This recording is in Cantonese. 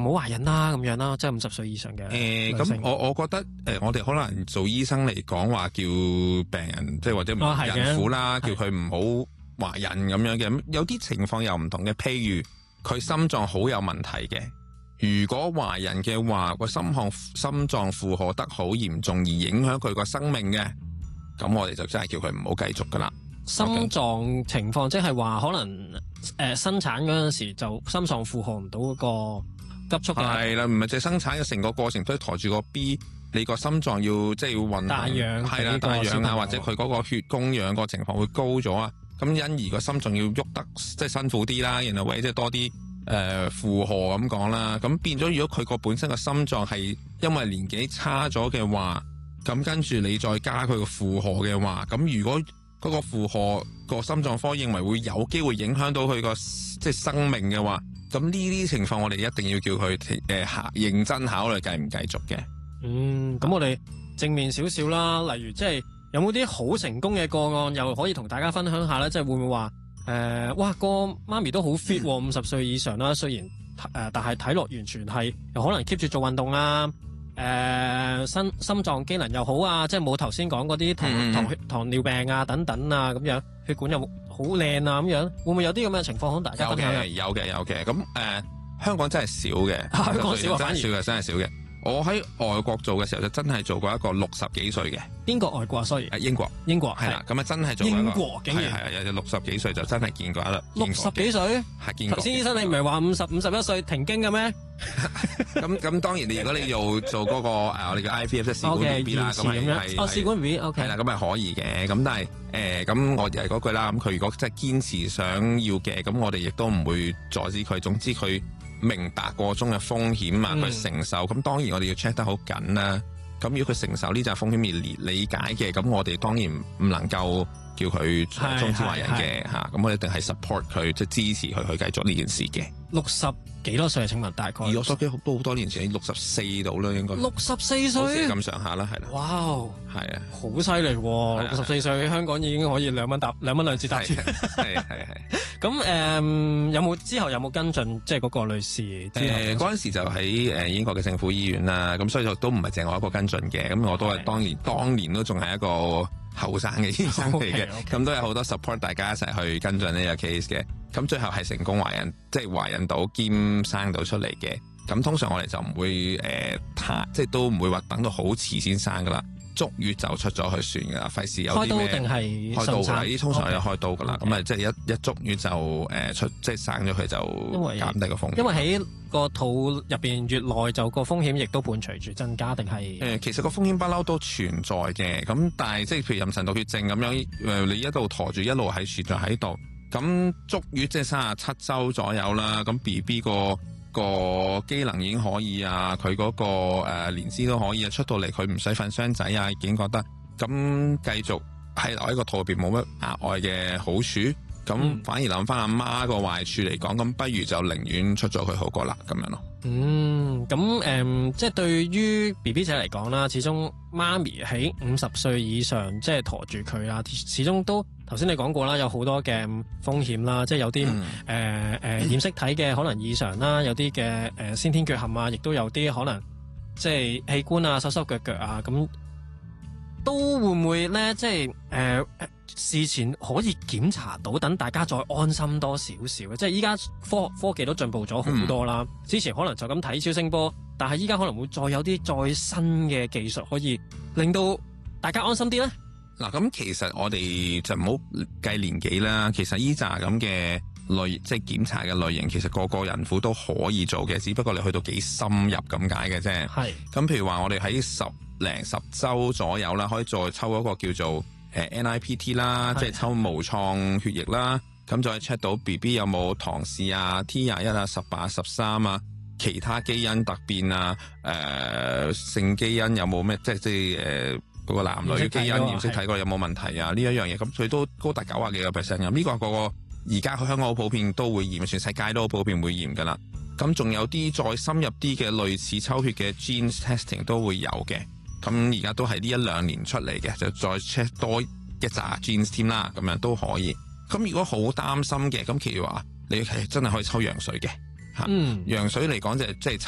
唔好懷孕啦咁樣啦，即係50歲以上嘅咁我覺得我哋可能做醫生嚟講話叫病人即係或者孕婦啦，叫佢唔好懷孕咁樣嘅。咁有啲情況又唔同嘅，譬如佢心臟好有問題嘅，如果懷孕嘅話個心臟負荷得好嚴重而影響佢個生命嘅，咁我哋就真係叫佢唔好繼續噶啦。 心臟情況即係話可能生產嗰陣時就心臟負荷唔到嗰個急速嘅， 係啦，唔係淨係生產嘅成個過程都抬住個 B， 你個心臟要即係要運帶氧， 係啦，帶氧啊，或者佢嗰個血供氧個情況會高咗啊，咁因而個心臟要喐得即係辛苦啲啦，然後或者即係多啲負荷咁講啦，咁變咗如果佢個本身個心臟係因為年紀差咗嘅話，咁跟住你再加佢個負荷嘅話，咁如果嗰個負荷個心臟科認為會有機會影響到佢個即係生命嘅話，咁呢啲情況我哋一定要叫佢認真考慮繼唔繼續嘅。 咁我哋正面少少啦，例如即係有冇啲好成功嘅個案，又可以同大家分享下咧？即係會唔會話哇個媽咪都好 fit 50歲以上啦，雖然但係睇落完全係又可能 keep 住做運動啦。心臟機能又好啊，即係冇頭先講嗰啲糖尿病啊等等啊咁樣，血管又好靚啊咁樣，會唔會有啲咁嘅情況？可能大家分享有嘅，咁香港真係少嘅， 香港少反而真係少嘅。我喺外國做嘅時候就真係做過一個60幾歲嘅。 邊個外國？所以英國係啦，咁啊真係做過一個英國竟然係有60幾歲就真係見過啦。 60幾歲係見過。 頭先醫生你唔係話51歲停經嘅咩？ 咁當然如果你要做嗰個我哋嘅 IVF 即係試管 BB 啦，咁係試管 BB OK 係啦，咁係可以嘅。咁但係咁我哋係嗰句啦，咁佢如果真係堅持想要嘅，咁我哋亦都唔會阻止佢。總之佢明白個中嘅風險啊，佢承受，咁當然我哋要 check 得好緊啦。咁如果佢承受呢隻風險而理解嘅，咁我哋當然唔能夠叫佢終止懷孕嘅嚇。咁我哋一定係 support 佢，即係支持佢去繼續呢件事嘅。 60幾多歲？請問大概 ？60都好多年前，64度啦應該。 64歲咁上下啦，係啦。 哇！ 係啊， 好犀利喎！64歲香港已經可以2蚊兩次搭車。 係。 咁有冇之後有冇跟進？即係嗰個女士嗰陣時就喺英國嘅政府醫院啦，咁所以就都唔係淨我一個跟進嘅，咁我都係當年都仲係一個後生嘅醫生嚟嘅，咁都有好多 support 大家一齊去跟進呢個 case 嘅，咁最後係成功懷孕，即係懷孕到兼生到出嚟嘅。咁通常我哋就唔會即係都唔會話等到好遲先生噶啦。足月就出咗去算噶啦，費事有啲咩開刀定係開刀噶啦，呢啲通常有開刀噶啦，咁啊即係一足月就出即係生咗佢就減低個風險。 因為喺個肚入邊越耐就個風險亦都伴隨住增加，定係其實個風險不嬲都存在嘅，咁但係即係譬如妊娠毒血症咁樣你一路陀住一路係存在喺度，咁足月即係37週左右啦，咁 BB 個機能已經可以啊，佢嗰個年資都可以啊，出到嚟佢唔使瞓箱仔啊，已經覺得咁繼續喺留喺個肚入邊冇乜額外嘅好處，咁反而諗翻阿媽個壞處嚟講，咁不如就寧願出咗佢好過啦，咁樣咯。 咁即係對於 BB 仔嚟講啦，始終媽咪喺50歲以上即係陀住佢啦，始終都頭先你講過啦，有好多嘅風險啦，即係有啲染色體嘅可能異常啦，有啲嘅先天缺陷啊，亦都有啲可能即係器官啊、手手腳腳啊，咁都會唔會咧？即係事前可以檢查到，等大家再安心多少少嘅。即係依家科技都進步咗好多啦。之前可能就咁睇超聲波，但係依家可能會再有啲再新嘅技術，可以令到大家安心啲咧。 嗱，咁其實我哋就唔好計年紀啦。其實依扎咁嘅即係檢查嘅類型，其實個個孕婦都可以做嘅，只不過你去到幾深入咁解嘅啫。 係。咁譬如話，我哋喺10週左右啦，可以再抽一個叫做NIPT 啦，即係抽無創血液啦，咁再 check 到 BB 有冇唐氏啊、T21啊、18、13啊，其他基因突變啊、性基因有冇咩，即係嗰個男女基因染色體個有冇問題啊？呢一樣嘢，咁佢都高達90幾個 percent 嘅，呢個個而家去香港好普遍都會驗，全世界都好普遍會驗噶啦。咁仲有啲再深入啲嘅類似抽血嘅 genes testing 都會有嘅。咁而家都係呢1-2年出嚟嘅，就再 check 多一紮 genes 添啦，咁樣都可以。咁如果好擔心嘅，咁譬如話你係真係可以抽羊水嘅，羊水嚟講就即係